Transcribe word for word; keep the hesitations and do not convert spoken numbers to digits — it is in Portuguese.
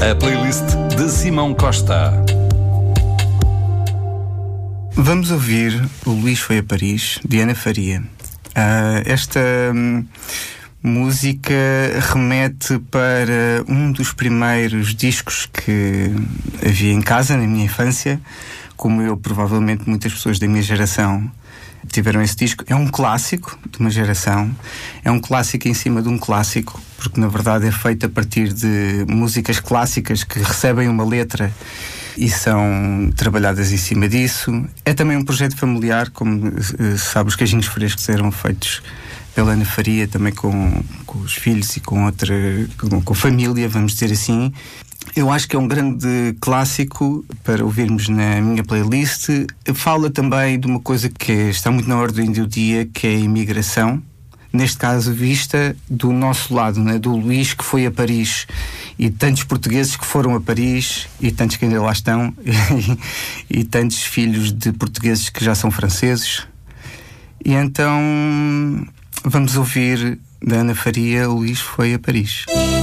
A playlist de Simão Costa. Vamos ouvir O Luís Foi a Paris, de Ana Faria. Uh, esta hum, música remete para um dos primeiros discos que havia em casa, na minha infância. Como eu, provavelmente muitas pessoas da minha geração tiveram esse disco. É um clássico de uma geração. É um clássico em cima de um clássico, porque na verdade é feito a partir de músicas clássicas que recebem uma letra e são trabalhadas em cima disso. É também um projeto familiar, como uh, sabe, os Queijinhos Frescos eram feitos pela Ana Faria, também com, com os filhos e com outra, com, com família, vamos dizer assim. Eu acho que é um grande clássico para ouvirmos na minha playlist. Fala também de uma coisa que está muito na ordem do dia, que é a imigração. Neste caso, vista do nosso lado, né? Do Luís que foi a Paris, e tantos portugueses que foram a Paris, e tantos que ainda lá estão, e, e tantos filhos de portugueses que já são franceses. E então vamos ouvir da Ana Faria, O Luís Foi a Paris.